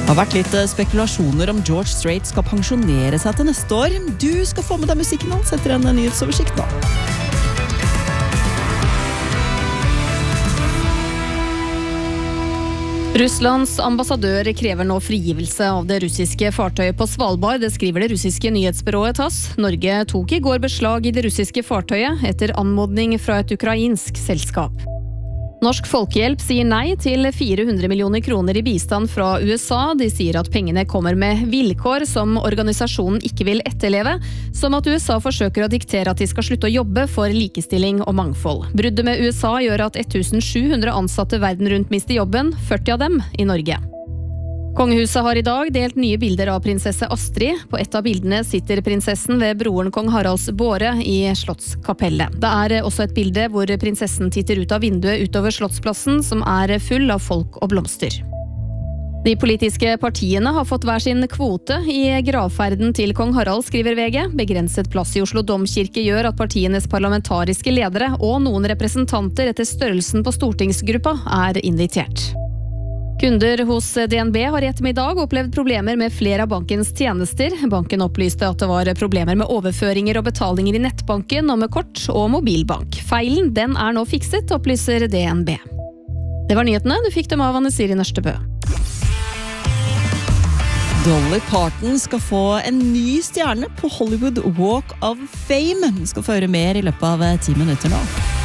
Det har vært litt spekulasjoner om George Strait skal pensjonere seg til neste år. Du skal få med deg musikken hans etter en nyhetsoversikt nå. Russlands ambassadør krever nå frigivelse av det russiske fartøyet på Svalbard, det skriver det russiske nyhetsbyrået TASS. Norge tok i går beslag i det russiske fartøyet etter anmodning fra et ukrainsk selskap. Norsk Folkehjelp sier nei til 400 millioner kroner i bistand fra USA. De sier at pengene kommer med vilkår som organisasjonen ikke vil etterleve, som at USA forsøker å diktere at de skal slutte å jobbe for likestilling og mangfold. Bruddet med USA gjør at 1700 ansatte verden rundt mister jobben, 40 av dem i Norge. Kongehuset har i dag delt nye bilder av prinsesse Astrid. På et av bildene sitter prinsessen ved broren kong Haralds båre i Slottskapellet. Det er også et bilde hvor prinsessen titter ut av vinduet utover Slottsplassen, som er full av folk og blomster. De politiske partiene har fått hver sin kvote i gravferden til kong Harald, skriver VG. Begrenset plass i Oslo Domkirke gjør at partienes parlamentariske ledere og noen representanter etter størrelsen på stortingsgruppa er invitert. Kunder hos DNB har i ettermiddag opplevd problemer med flere av bankens tjenester. Banken opplyste at det var problemer med overføringer og betalinger i nettbanken og med kort- og mobilbank. Feilen, den er nå fikset, opplyser DNB. Det var nyhetene, du fikk dem av Anne Siri Nørstebø. Dolly Parton skal få en ny stjerne på Hollywood Walk of Fame. Du skal få høre mer i løpet av 10 minutter nå.